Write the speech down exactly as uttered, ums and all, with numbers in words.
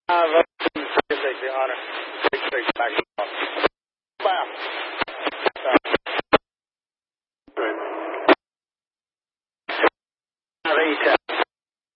Five six, Your Honor. Six six back. Wow. Five eight.